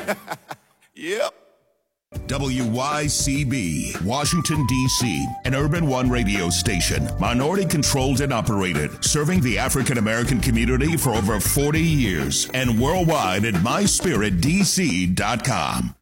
Yep. WYCB, Washington, D.C., an Urban One radio station, minority-controlled and operated, serving the African-American community for over 40 years, and worldwide at myspiritdc.com.